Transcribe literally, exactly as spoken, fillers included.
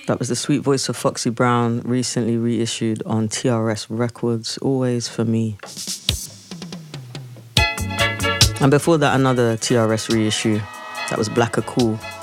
That was the sweet voice of Foxy Brown, recently reissued on T R S Records, Always For Me. And before that, another T R S reissue. That was Blacker Cool,